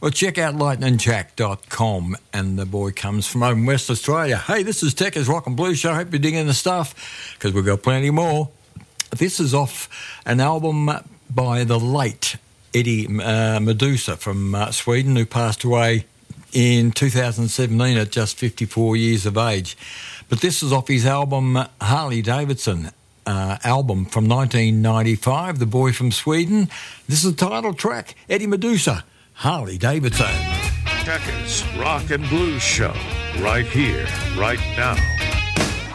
Well, check out lightningjack.com, and the boy comes from over in West Australia. Hey, this is Techers Rock and Blues Show. Hope you're digging the stuff, because we've got plenty more. This is off an album by the late Eddie Meduza from Sweden, who passed away in 2017 at just 54 years of age. But this is off his album Harley Davidson, album from 1995, The Boy from Sweden. This is the title track, Eddie Meduza, Harley Davidson. Techers Rock and Blues Show, right here, right now.